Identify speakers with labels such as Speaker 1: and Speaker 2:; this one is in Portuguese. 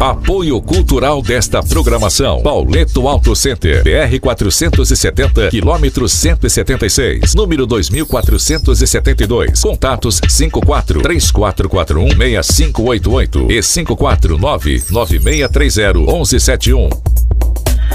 Speaker 1: Apoio cultural desta programação: Pauleto Auto Center, BR 470, quilômetro 176, número 2472. Contatos 54-3441-6588 e 549-9630-1171.